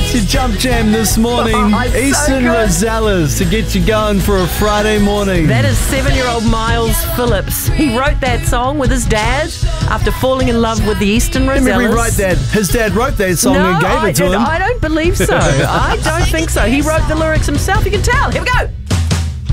It's your Jump Jam this morning. Easton Rosales to get you going for a Friday morning. That is 7-year-old Miles Phillips. He wrote that song with his dad after falling in love with the Easton Rosales. Let me rewrite that. His dad wrote that song and gave it to him. I don't believe so. I don't think so. He wrote the lyrics himself. You can tell. Here we go.